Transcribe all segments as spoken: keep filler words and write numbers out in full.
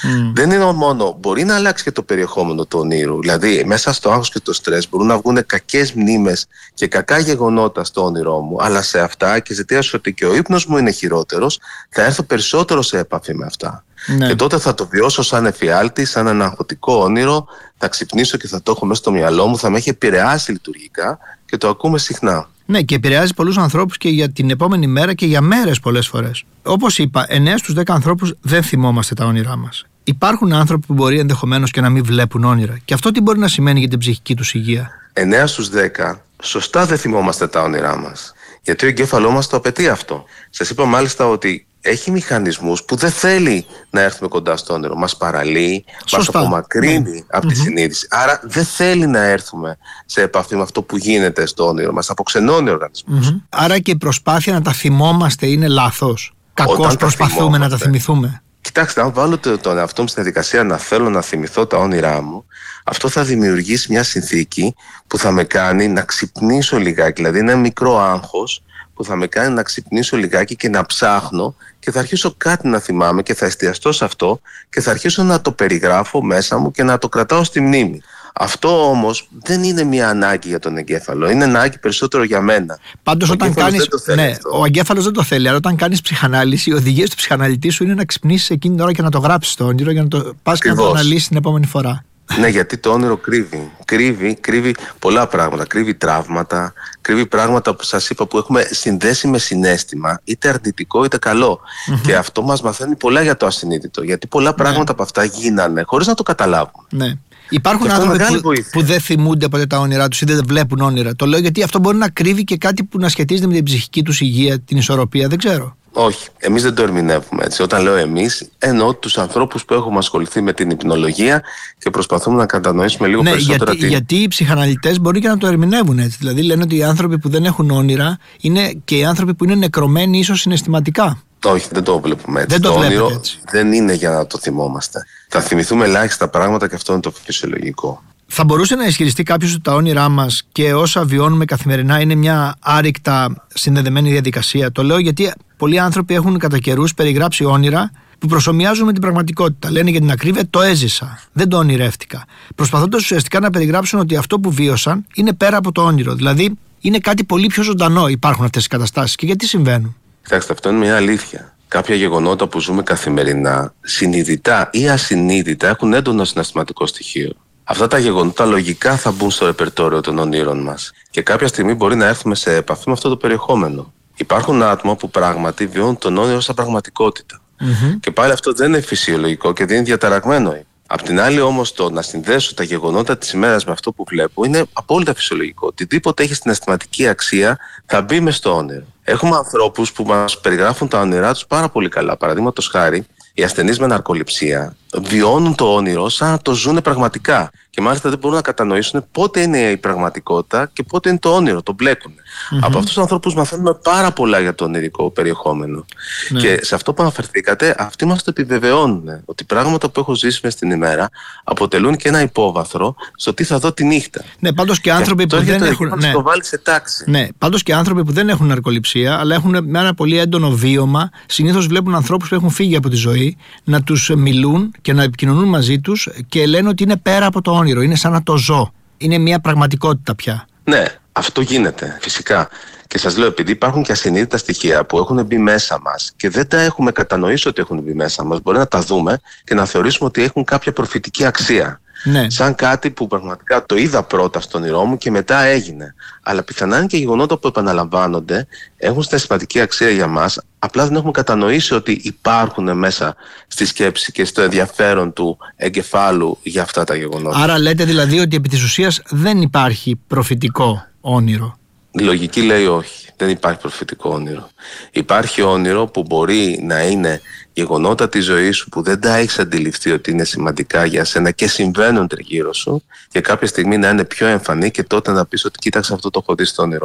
Mm. Δεν είναι μόνο, μπορεί να αλλάξει και το περιεχόμενο του ονείρου. Δηλαδή, μέσα στο άγχος και το στρες μπορούν να βγουν κακές μνήμες και κακά γεγονότα στο όνειρό μου. Αλλά σε αυτά, και ζητίας ότι και ο ύπνος μου είναι χειρότερος, θα έρθω περισσότερο σε επαφή με αυτά. Ναι. Και τότε θα το βιώσω σαν εφιάλτη, σαν ένα αγχωτικό όνειρο. Θα ξυπνήσω και θα το έχω μέσα στο μυαλό μου, θα με έχει επηρεάσει λειτουργικά και το ακούμε συχνά. Ναι, και επηρεάζει πολλούς ανθρώπους και για την επόμενη μέρα και για μέρες πολλές φορές. Όπως είπα, εννέα στους δέκα ανθρώπους δεν θυμόμαστε τα όνειρά μας. Υπάρχουν άνθρωποι που μπορεί ενδεχομένως και να μην βλέπουν όνειρα. Και αυτό τι μπορεί να σημαίνει για την ψυχική τους υγεία? εννέα στους δέκα σωστά δεν θυμόμαστε τα όνειρά μας. Γιατί ο εγκέφαλός μας το απαιτεί αυτό. Σας είπα μάλιστα ότι έχει μηχανισμούς που δεν θέλει να έρθουμε κοντά στο όνειρο. Μας παραλύει, μας απομακρύνει ναι. από mm-hmm. τη συνείδηση. Άρα δεν θέλει να έρθουμε σε επαφή με αυτό που γίνεται στο όνειρο. Μας αποξενώνει ο οργανισμός. Mm-hmm. Άρα και η προσπάθεια να τα θυμόμαστε είναι λάθος. Κακώς προσπαθούμε να τα θυμηθούμε. Κοιτάξτε, αν βάλω τον εαυτό μου στη διαδικασία να θέλω να θυμηθώ τα όνειρά μου, αυτό θα δημιουργήσει μια συνθήκη που θα με κάνει να ξυπνήσω λιγάκι. Δηλαδή ένα μικρό άγχος που θα με κάνει να ξυπνήσω λιγάκι και να ψάχνω και θα αρχίσω κάτι να θυμάμαι και θα εστιαστώ σε αυτό και θα αρχίσω να το περιγράφω μέσα μου και να το κρατάω στη μνήμη. Αυτό όμως δεν είναι μια ανάγκη για τον εγκέφαλο, είναι ανάγκη περισσότερο για μένα. Πάντως, όταν κάνεις. Ναι, ο εγκέφαλος δεν το θέλει, αλλά όταν κάνεις ψυχανάλυση, οι οδηγίες του ψυχαναλυτή σου είναι να ξυπνήσεις εκείνη την ώρα και να το γράψεις το όνειρο για να το πας και να το αναλύσεις την επόμενη φορά. Ναι, γιατί το όνειρο κρύβει. Κρύβει, κρύβει πολλά πράγματα. Κρύβει τραύματα, κρύβει πράγματα που σας είπα που έχουμε συνδέσει με συναίσθημα, είτε αρνητικό είτε καλό. Mm-hmm. Και αυτό μας μαθαίνει πολλά για το ασυνείδητο. Γιατί πολλά πράγματα ναι. από αυτά γίνανε χωρίς να το καταλάβουμε. Ναι. Υπάρχουν άνθρωποι που, που δεν θυμούνται ποτέ τα όνειρά τους ή δεν βλέπουν όνειρα. Το λέω γιατί αυτό μπορεί να κρύβει και κάτι που να σχετίζεται με την ψυχική τους υγεία, την ισορροπία, δεν ξέρω. Όχι, εμείς δεν το ερμηνεύουμε έτσι. Όταν λέω εμείς, εννοώ τους ανθρώπους που έχουμε ασχοληθεί με την υπνολογία και προσπαθούμε να κατανοήσουμε λίγο ναι, περισσότερα. Γιατί, τι... γιατί οι ψυχαναλυτές μπορεί και να το ερμηνεύουν έτσι. Δηλαδή λένε ότι οι άνθρωποι που δεν έχουν όνειρα είναι και οι άνθρωποι που είναι νεκρωμένοι ίσως συναισθηματικά. Όχι, δεν το βλέπουμε έτσι. Δεν το, το όνειρο έτσι. δεν είναι για να το θυμόμαστε. Θα θυμηθούμε ελάχιστα πράγματα και αυτό είναι το φυσιολογικό. Θα μπορούσε να ισχυριστεί κάποιος ότι τα όνειρά μας και όσα βιώνουμε καθημερινά είναι μια άρρηκτα συνδεδεμένη διαδικασία? Το λέω γιατί πολλοί άνθρωποι έχουν κατά καιρούς περιγράψει όνειρα που προσομοιάζουν με την πραγματικότητα. Λένε για την ακρίβεια, το έζησα, δεν το ονειρεύτηκα. Προσπαθώντας ουσιαστικά να περιγράψουν ότι αυτό που βίωσαν είναι πέρα από το όνειρο. Δηλαδή είναι κάτι πολύ πιο ζωντανό. Υπάρχουν αυτές οι καταστάσεις. Και γιατί συμβαίνουν? Κοιτάξτε, αυτό είναι μια αλήθεια. Κάποια γεγονότα που ζούμε καθημερινά, συνειδητά ή ασυνείδητα, έχουν έντονο συναισθηματικό στοιχείο. Αυτά τα γεγονότα λογικά θα μπουν στο ρεπερτόριο των ονείρων μας και κάποια στιγμή μπορεί να έρθουμε σε επαφή με αυτό το περιεχόμενο. Υπάρχουν άτομα που πράγματι βιώνουν τον όνειρο σαν πραγματικότητα. Mm-hmm. Και πάλι αυτό δεν είναι φυσιολογικό και δεν είναι διαταραγμένο. Απ' την άλλη όμως το να συνδέσω τα γεγονότα της ημέρας με αυτό που βλέπω είναι απόλυτα φυσιολογικό. Οτιδήποτε έχει συναισθηματική αξία θα μπει μες στο όνειρο. Έχουμε ανθρώπους που μας περιγράφουν τα όνειρά τους πάρα πολύ καλά. Παραδείγματος χάρη, οι ασθενείς με ναρκοληψία βιώνουν το όνειρο σαν να το ζουν πραγματικά. Και μάλιστα δεν μπορούν να κατανοήσουν πότε είναι η πραγματικότητα και πότε είναι το όνειρο. Το μπλέκουν. Mm-hmm. Από αυτούς τους ανθρώπους μαθαίνουμε πάρα πολλά για το ονειρικό περιεχόμενο. Ναι. Και σε αυτό που αναφερθήκατε, αυτοί μας το επιβεβαιώνουν. Ότι πράγματα που έχω ζήσει μες στην ημέρα αποτελούν και ένα υπόβαθρο στο τι θα δω τη νύχτα. Ναι, πάντως και άνθρωποι και που δεν έχουν. Ναι. Το βάλει σε τάξη. Ναι, πάντως και άνθρωποι που δεν έχουν ναρκοληψία, αλλά έχουν με ένα πολύ έντονο βίωμα, συνήθως βλέπουν ανθρώπους που έχουν φύγει από τη ζωή να τους μιλούν και να επικοινωνούν μαζί τους και λένε ότι είναι πέρα από το όνειρο. Είναι σαν να το ζω. Είναι μια πραγματικότητα πια. Ναι, αυτό γίνεται φυσικά. Και σας λέω, επειδή υπάρχουν και ασυνείδητα στοιχεία που έχουν μπει μέσα μας και δεν τα έχουμε κατανοήσει ότι έχουν μπει μέσα μας, μπορεί να τα δούμε και να θεωρήσουμε ότι έχουν κάποια προφητική αξία. Ναι. Σαν κάτι που πραγματικά το είδα πρώτα στον όνειρό μου και μετά έγινε. Αλλά πιθανά είναι και γεγονότα που επαναλαμβάνονται, έχουν συναισθηματική αξία για μας, απλά δεν έχουμε κατανοήσει ότι υπάρχουν μέσα στη σκέψη και στο ενδιαφέρον του εγκεφάλου για αυτά τα γεγονότα. Άρα λέτε δηλαδή ότι επί της ουσίας δεν υπάρχει προφητικό όνειρο? Η λογική λέει όχι, δεν υπάρχει προφητικό όνειρο. Υπάρχει όνειρο που μπορεί να είναι γεγονότα της ζωής σου που δεν τα έχεις αντιληφθεί ότι είναι σημαντικά για σένα και συμβαίνουν τριγύρω σου και κάποια στιγμή να είναι πιο εμφανή και τότε να πεις ότι κοίταξε, αυτό το έχω δει στο όνειρό μου.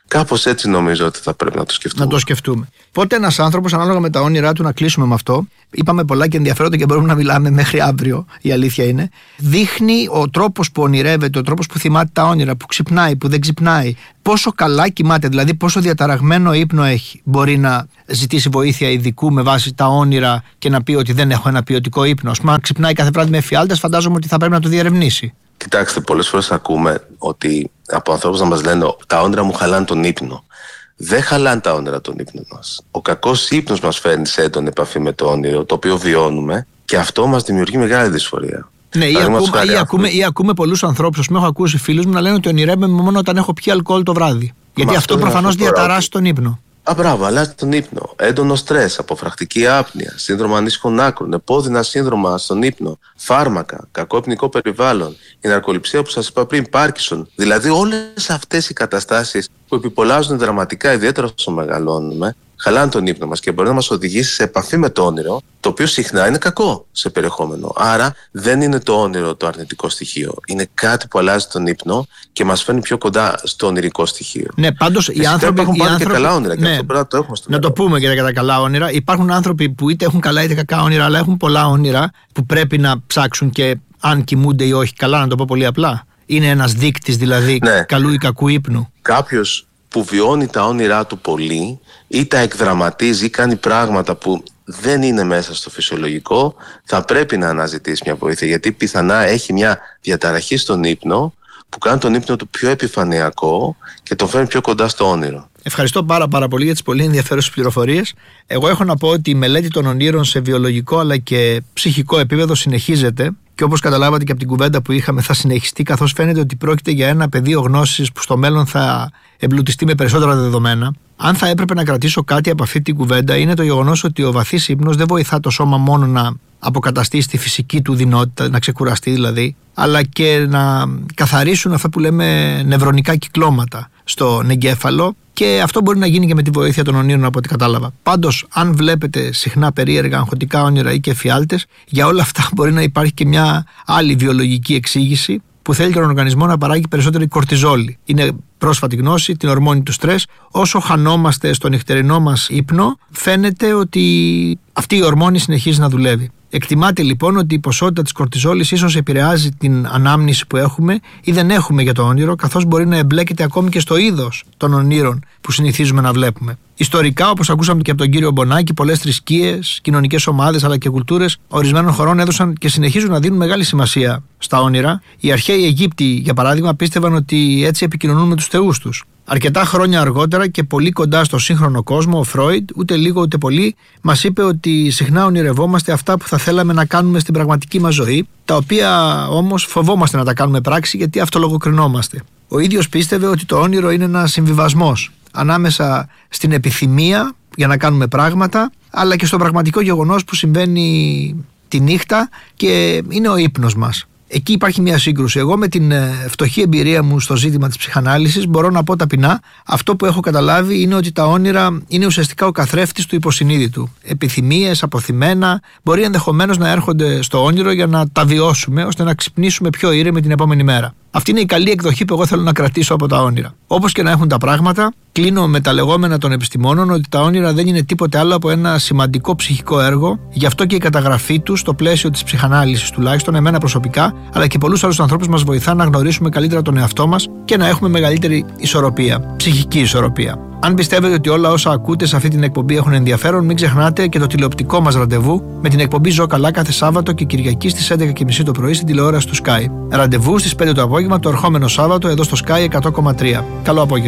Κάπως έτσι νομίζω ότι θα πρέπει να το σκεφτούμε. Να το σκεφτούμε. Πότε ένας άνθρωπος, ανάλογα με τα όνειρά του, να κλείσουμε με αυτό, είπαμε πολλά και ενδιαφέροντα και μπορούμε να μιλάμε μέχρι αύριο, η αλήθεια είναι, δείχνει ο τρόπος που ονειρεύεται, ο τρόπος που θυμάται τα όνειρα, που ξυπνάει, που δεν ξυπνάει, πόσο καλά κοιμάται, δηλαδή πόσο διαταραγμένο ύπνο έχει. Μπορεί να ζητήσει βοήθεια ειδικού με βάση τα όνειρα και να πει ότι δεν έχω ένα ποιοτικό ύπνο. Μα ξυπνάει κάθε βράδυ με εφιάλτες, φαντάζομαι ότι θα πρέπει να το διερευνήσει. Κοιτάξτε, πολλές φορές ακούμε ότι από ανθρώπους να μας λένε τα όνειρα μου χαλάνε τον ύπνο. Δεν χαλάνε τα όνειρα τον ύπνο μας. Ο κακός ύπνος μας φέρνει σε έντονη επαφή με το όνειρο, το οποίο βιώνουμε, και αυτό μας δημιουργεί μεγάλη δυσφορία. Ναι, ή ακούμε, ή, ακούμε, ή ακούμε πολλούς ανθρώπους, με έχω ακούσει φίλους μου να λένε ότι ονειρεύομαι μόνο όταν έχω πιει αλκοόλ το βράδυ. Γιατί αυτό, αυτό προφανώς διαταράσσει τον ύπνο. Α, μπράβο, αλλάζει τον ύπνο. Έντονο στρες, αποφρακτική άπνοια, σύνδρομο ανήσυχων άκρων, επώδυνα σύνδρομα στον ύπνο, φάρμακα, κακό υπνικό περιβάλλον, η ναρκοληψία που σας είπα πριν, Πάρκινσον. Δηλαδή, όλες αυτές οι καταστάσεις που επιπολάζουν δραματικά, ιδιαίτερα όσο μεγαλώνουμε, χαλάνε τον ύπνο μας και μπορεί να μας οδηγήσει σε επαφή με το όνειρο, το οποίο συχνά είναι κακό σε περιεχόμενο. Άρα δεν είναι το όνειρο το αρνητικό στοιχείο. Είναι κάτι που αλλάζει τον ύπνο και μας φέρνει πιο κοντά στο ονειρικό στοιχείο. Ναι, πάντως οι άνθρωποι έχουν πάρει άνθρωποι... και καλά όνειρα, ναι, και αυτό πρέπει να το έχουμε στο Να μυαλό. το πούμε και για τα καλά όνειρα. Υπάρχουν άνθρωποι που είτε έχουν καλά είτε κακά όνειρα, αλλά έχουν πολλά όνειρα που πρέπει να ψάξουν και αν κοιμούνται ή όχι καλά, να το πω πολύ απλά. Είναι ένας δείκτης δηλαδή, ναι, καλού ή κακού ύπνου. Κάποιος που βιώνει τα όνειρά του πολύ ή τα εκδραματίζει ή κάνει πράγματα που δεν είναι μέσα στο φυσιολογικό, θα πρέπει να αναζητήσει μια βοήθεια, γιατί πιθανά έχει μια διαταραχή στον ύπνο που κάνει τον ύπνο του πιο επιφανειακό και τον φέρνει πιο κοντά στο όνειρο. Ευχαριστώ πάρα πάρα πολύ για τις πολύ ενδιαφέρουσες πληροφορίες. Εγώ έχω να πω ότι η μελέτη των ονείρων σε βιολογικό αλλά και ψυχικό επίπεδο συνεχίζεται και όπως καταλάβατε και από την κουβέντα που είχαμε θα συνεχιστεί, καθώς φαίνεται ότι πρόκειται για ένα πεδίο γνώσης που στο μέλλον θα εμπλουτιστεί με περισσότερα δεδομένα. Αν θα έπρεπε να κρατήσω κάτι από αυτή την κουβέντα, είναι το γεγονός ότι ο βαθύς ύπνος δεν βοηθά το σώμα μόνο να αποκαταστήσει τη φυσική του δυνότητα, να ξεκουραστεί δηλαδή, αλλά και να καθαρίσουν αυτά που λέμε νευρονικά κυκλώματα στον εγκέφαλο, και αυτό μπορεί να γίνει και με τη βοήθεια των ονείρων, από ό,τι κατάλαβα. Πάντως, αν βλέπετε συχνά περίεργα αγχωτικά όνειρα ή και εφιάλτες, για όλα αυτά μπορεί να υπάρχει και μια άλλη βιολογική εξήγηση που θέλει τον οργανισμό να παράγει περισσότερη κορτιζόλη. Είναι πρόσφατη γνώση, την ορμόνη του στρες. Όσο χανόμαστε στο νυχτερινό μας ύπνο, φαίνεται ότι αυτή η ορμόνη συνεχίζει να δουλεύει. Εκτιμάται λοιπόν ότι η ποσότητα της κορτιζόλης ίσως επηρεάζει την ανάμνηση που έχουμε ή δεν έχουμε για το όνειρο, καθώς μπορεί να εμπλέκεται ακόμη και στο είδος των ονείρων που συνηθίζουμε να βλέπουμε. Ιστορικά, όπως ακούσαμε και από τον κύριο Μπονάκη, πολλές θρησκείες, κοινωνικές ομάδες αλλά και κουλτούρες ορισμένων χωρών έδωσαν και συνεχίζουν να δίνουν μεγάλη σημασία στα όνειρα. Οι αρχαίοι Αιγύπτιοι, για παράδειγμα, πίστευαν ότι έτσι επικοινωνούν με τους θεούς τους. Αρκετά χρόνια αργότερα και πολύ κοντά στο σύγχρονο κόσμο, ο Φρόιντ, ούτε λίγο ούτε πολύ, μας είπε ότι συχνά ονειρευόμαστε αυτά που θα θέλαμε να κάνουμε στην πραγματική μας ζωή, τα οποία όμως φοβόμαστε να τα κάνουμε πράξη γιατί αυτολογοκρινόμαστε. Ο ίδιος πίστευε ότι το όνειρο είναι ένας συμβιβασμός ανάμεσα στην επιθυμία για να κάνουμε πράγματα, αλλά και στο πραγματικό γεγονός που συμβαίνει τη νύχτα και είναι ο ύπνος μας. Εκεί υπάρχει μια σύγκρουση. Εγώ με την φτωχή εμπειρία μου στο ζήτημα της ψυχανάλυσης μπορώ να πω ταπεινά, αυτό που έχω καταλάβει είναι ότι τα όνειρα είναι ουσιαστικά ο καθρέφτης του υποσυνείδητου. Επιθυμίες, αποθυμένα, μπορεί ενδεχομένως να έρχονται στο όνειρο για να τα βιώσουμε, ώστε να ξυπνήσουμε πιο ήρεμοι την επόμενη μέρα. Αυτή είναι η καλή εκδοχή που εγώ θέλω να κρατήσω από τα όνειρα. Όπως και να έχουν τα πράγματα, κλείνω με τα λεγόμενα των επιστημόνων ότι τα όνειρα δεν είναι τίποτε άλλο από ένα σημαντικό ψυχικό έργο, γι' αυτό και η καταγραφή του στο πλαίσιο της ψυχανάλυσης, τουλάχιστον εμένα προσωπικά, αλλά και πολλούς άλλους ανθρώπους, μας βοηθά να γνωρίσουμε καλύτερα τον εαυτό μας και να έχουμε μεγαλύτερη ισορροπία, ψυχική ισορροπία. Αν πιστεύετε ότι όλα όσα ακούτε σε αυτή την εκπομπή έχουν ενδιαφέρον, μην ξεχνάτε και το τηλεοπτικό μας ραντεβού με την εκπομπή Ζω Καλά κάθε Σάββατο και Κυριακή στις έντεκα και μισή το πρωί στην τηλεόραση του Sky. Ραντεβού στις πέντε το απόγευμα το ερχόμενο Σάββατο εδώ στο Sky εκατό κόμμα τρία. Καλό απόγευμα.